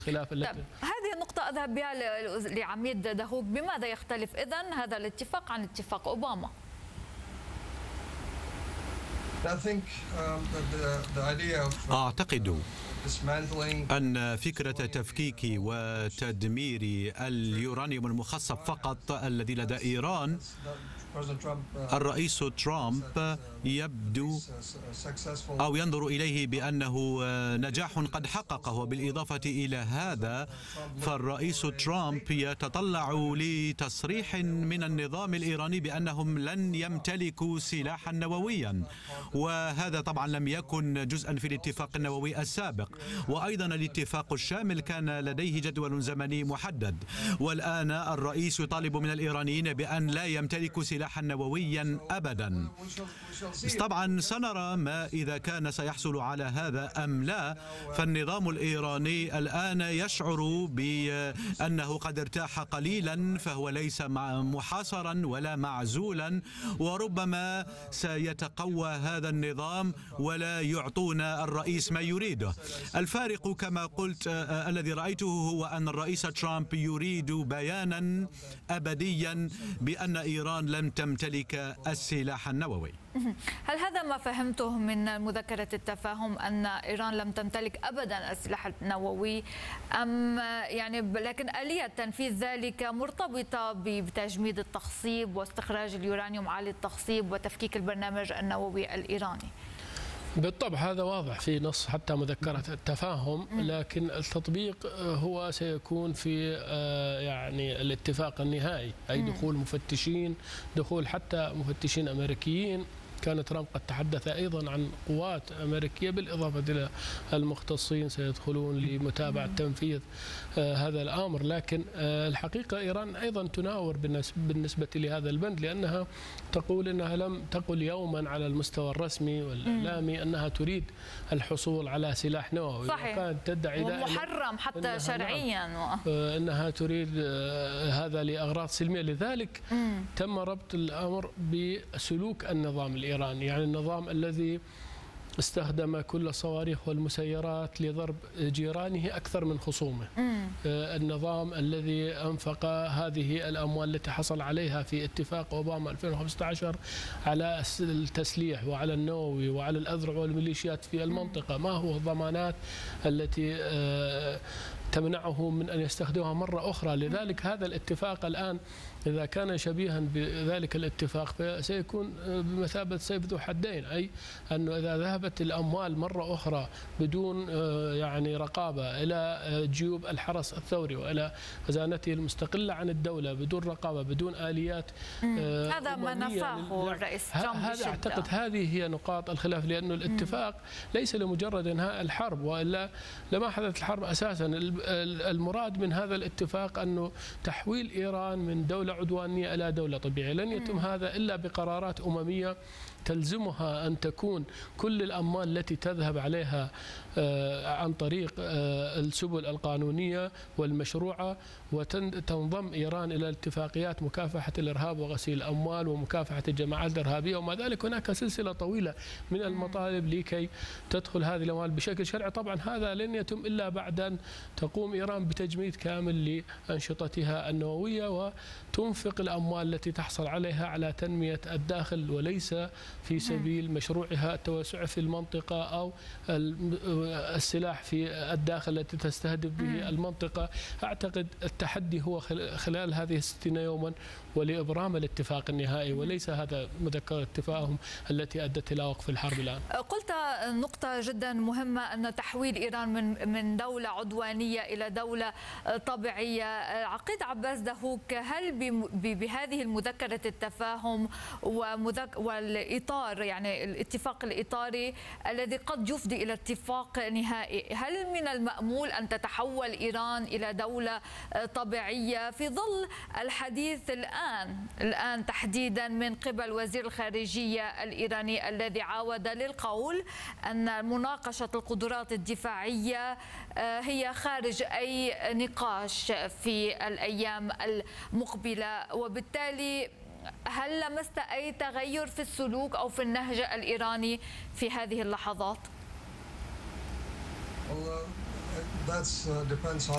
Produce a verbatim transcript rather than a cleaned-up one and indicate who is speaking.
Speaker 1: خلاف التي
Speaker 2: هذه النقطة أذهب بها لعميد دهوك. بماذا يختلف إذن هذا الاتفاق عن اتفاق أوباما؟
Speaker 3: أعتقد أن فكرة تفكيك وتدمير اليورانيوم المخصب فقط الذي لدى إيران، الرئيس ترامب يبدو أو ينظر إليه بأنه نجاح قد حققه. وبالإضافة إلى هذا فالرئيس ترامب يتطلع لتصريح من النظام الإيراني بأنهم لن يمتلكوا سلاحا نوويا، وهذا طبعا لم يكن جزءا في الاتفاق النووي السابق. وأيضا الاتفاق الشامل كان لديه جدول زمني محدد، والآن الرئيس يطالب من الإيرانيين بأن لا يمتلكوا سلاحا نوويا أبدا. طبعا سنرى ما إذا كان سيحصل على هذا أم لا. فالنظام الإيراني الآن يشعر بأنه قد ارتاح قليلا، فهو ليس محاصرا ولا معزولا، وربما سيتقوى هذا النظام ولا يعطون الرئيس ما يريده. الفارق كما قلت الذي رأيته هو أن الرئيس ترامب يريد بيانا أبديا بأن إيران لن تمتلك السلاح النووي.
Speaker 2: هل هذا ما فهمته من مذكرة التفاهم، أن إيران لم تمتلك أبدا السلاح النووي، أم يعني لكن آلية تنفيذ ذلك مرتبطة بتجميد التخصيب واستخراج اليورانيوم عالي التخصيب وتفكيك البرنامج النووي الإيراني؟
Speaker 1: بالطبع هذا واضح في نص حتى مذكرة التفاهم، لكن التطبيق هو سيكون في يعني الاتفاق النهائي، أي دخول مفتشين، دخول حتى مفتشين أمريكيين. كان ترامب قد تحدث أيضا عن قوات أمريكية بالإضافة إلى المختصين سيدخلون لمتابعة تنفيذ هذا الأمر. لكن الحقيقة إيران أيضا تناور بالنسبة لهذا البند، لأنها تقول أنها لم تقل يوما على المستوى الرسمي والإعلامي أنها تريد الحصول على سلاح نووي.
Speaker 2: صحيح.
Speaker 1: وكانت تدعي
Speaker 2: ومحرم حتى شرعيا
Speaker 1: أنها تريد هذا لأغراض سلمية. لذلك مم. تم ربط الأمر بسلوك النظام الإيراني، يعني النظام الذي استخدم كل الصواريخ والمسيرات لضرب جيرانه أكثر من خصومه. مم. النظام الذي أنفق هذه الأموال التي حصل عليها في اتفاق أوباما ألفين وخمسة عشر على التسليح وعلى النووي وعلى الأذرع والميليشيات في المنطقة. ما هو الضمانات التي تمنعه من أن يستخدمها مرة أخرى؟ لذلك هذا الاتفاق الآن إذا كان شبيها بذلك الاتفاق فسيكون بمثابة سيف ذو حدين، أي أنه إذا ذهبت الأموال مرة أخرى بدون يعني رقابة إلى جيوب الحرس الثوري وإلى خزانته المستقلة عن الدولة بدون رقابة بدون آليات،
Speaker 2: هذا ما نفاه الرئيس ترامب.
Speaker 1: هذا أعتقد هذه هي نقاط الخلاف، لأنه الاتفاق ليس لمجرد إنهاء الحرب، وإلا لما حدثت الحرب أساسا. المراد من هذا الاتفاق أنه تحويل إيران من دولة عدوانية إلى دولة طبيعية. لن يتم هذا إلا بقرارات أممية تلزمها أن تكون كل الأموال التي تذهب عليها عن طريق السبل القانونية والمشروعة، وتنضم إيران إلى اتفاقيات مكافحة الإرهاب وغسيل الأموال ومكافحة الجماعات الإرهابية وما ذلك. هناك سلسلة طويلة من المطالب لكي تدخل هذه الأموال بشكل شرعي. طبعا هذا لن يتم إلا بعد أن تقوم إيران بتجميد كامل لأنشطتها النووية وتنفق الأموال التي تحصل عليها على تنمية الداخل، وليس في سبيل مشروعها التوسع في المنطقة أو السلاح في الداخل التي تستهدف به المنطقة. أعتقد التحدي هو خلال هذه الستين يوما ولإبرام الاتفاق النهائي، وليس هذا مذكرة التفاهم التي أدت إلى وقف الحرب الآن.
Speaker 2: قلت نقطة جدا مهمة، أن تحويل إيران من من دولة عدوانية إلى دولة طبيعية. عقيد عباس دهوك، هل بهذه المذكرة التفاهم والإطار، يعني الاتفاق الإطاري الذي قد يفضي إلى اتفاق نهائي، هل من المأمول أن تتحول إيران إلى دولة طبيعية في ظل الحديث الآن الآن تحديدا من قبل وزير الخارجية الإيراني الذي عاود للقول أن مناقشة القدرات الدفاعية هي خارج أي نقاش في الأيام المقبلة؟ وبالتالي هل لمست أي تغير في السلوك أو في النهج الإيراني في هذه اللحظات؟
Speaker 4: Well, uh, that's uh, depends on